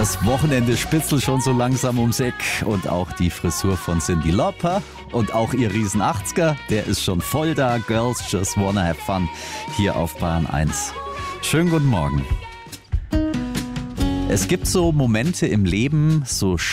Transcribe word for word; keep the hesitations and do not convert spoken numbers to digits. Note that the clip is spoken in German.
Das Wochenende spitzelt schon so langsam ums Eck und auch die Frisur von Cyndi Lauper und auch ihr riesen achtziger, der ist schon voll da. Girls Just Wanna Have Fun hier auf Bayern eins. Schönen guten Morgen. Es gibt so Momente im Leben, so